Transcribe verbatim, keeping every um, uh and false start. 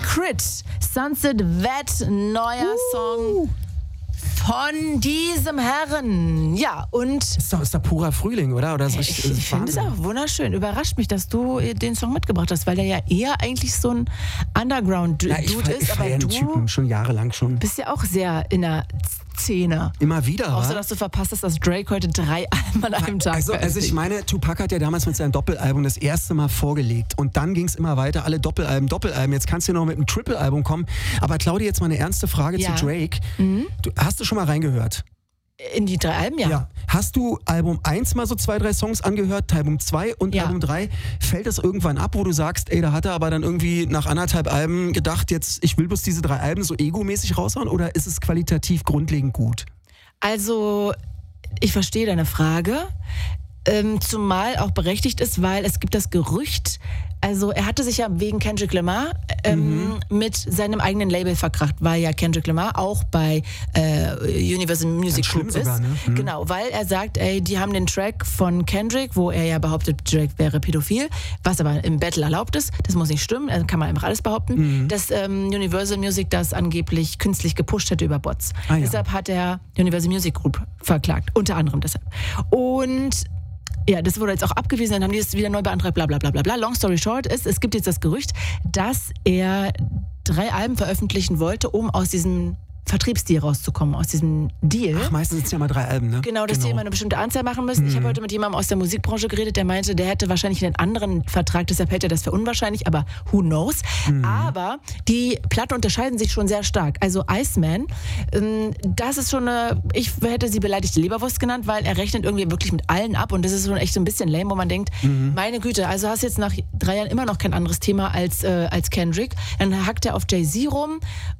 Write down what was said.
Crit, Sunset Vet, neuer Uh. Song von diesem Herren. Ja, und Ist doch, ist doch purer Frühling, oder? oder ist ich, richtig, ich finde es auch wunderschön. Überrascht mich, dass du den Song mitgebracht hast, weil der ja eher eigentlich so ein Underground-Dude ja, ich, ist. ich Aber feiere den du Typen schon jahrelang schon. bist ja auch sehr in der Szene. Immer wieder, Außer, wa? dass du verpasst hast, dass Drake heute drei Alben an einem Tag Also, also ich veröffentlicht. meine, Tupac hat ja damals mit seinem Doppelalbum das erste Mal vorgelegt und dann ging es immer weiter, alle Doppelalben, Doppelalben. Jetzt kannst du noch mit einem Triple-Album kommen. Aber Claudia, jetzt mal eine ernste Frage Ja. zu Drake. Mhm. Du, hast du schon mal reingehört? In die drei Alben, ja. Ja. Hast du Album eins mal so zwei, drei Songs angehört, Album zwei und Ja. Album drei? Fällt das irgendwann ab, wo du sagst, ey, da hat er aber dann irgendwie nach anderthalb Alben gedacht, jetzt, ich will bloß diese drei Alben so egomäßig raushauen, oder ist es qualitativ grundlegend gut? Also, ich verstehe deine Frage, ähm, zumal auch berechtigt ist, weil es gibt das Gerücht, also er hatte sich ja wegen Kendrick Lamar ähm, Mhm. mit seinem eigenen Label verkracht, weil ja Kendrick Lamar auch bei äh, Universal Music schlimm Group sogar, ist. ne? Mhm. Genau, weil er sagt, ey, die haben den Track von Kendrick, wo er ja behauptet, Drake wäre pädophil, was aber im Battle erlaubt ist. Das muss nicht stimmen, also kann man einfach alles behaupten, Mhm. dass ähm, Universal Music das angeblich künstlich gepusht hätte über Bots. Ah, ja. Deshalb hat er Universal Music Group verklagt, unter anderem deshalb. Und ja, das wurde jetzt auch abgewiesen, dann haben die es wieder neu beantragt, bla bla bla bla bla. Long story short ist, es gibt jetzt das Gerücht, dass er drei Alben veröffentlichen wollte, um aus diesem Vertriebsdeal rauszukommen, aus diesem Deal. Ach, meistens sind es ja mal drei Alben, ne? Genau, dass die immer eine bestimmte Anzahl machen müssen. Ich habe heute mit jemandem aus der Musikbranche geredet, der meinte, der hätte wahrscheinlich einen anderen Vertrag, deshalb hält er das für unwahrscheinlich, aber who knows. Aber die Platten unterscheiden sich schon sehr stark. Also Iceman, ähm, das ist schon eine, ich hätte sie beleidigte Leberwurst genannt, weil er rechnet irgendwie wirklich mit allen ab und das ist schon echt so ein bisschen lame, wo man denkt, meine Güte, also hast jetzt nach drei Jahren immer noch kein anderes Thema als, äh, als Kendrick. Dann hackt er auf Jay-Z rum